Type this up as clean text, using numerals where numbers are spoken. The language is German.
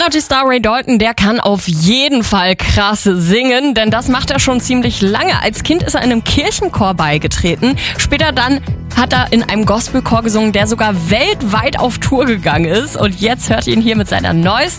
Country-Star Ray Dalton, der kann auf jeden Fall krass singen, denn das macht er schon ziemlich lange. Als Kind ist er in einem Kirchenchor beigetreten. Später dann hat er in einem Gospelchor gesungen, der sogar weltweit auf Tour gegangen ist. Und jetzt hört ihr ihn hier mit seiner neuesten